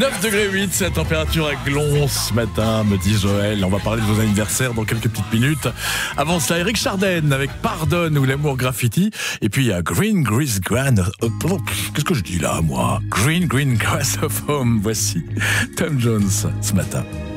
9,8 degrés, cette température à Glon ce matin, me dit Joël. On va parler de vos anniversaires dans quelques petites minutes. Avant cela, Eric Chardin avec Pardonne ou L'amour graffiti. Et puis il y a Green Grass qu'est-ce que je dis là, moi? Green Grass of Home. Voici Tom Jones ce matin.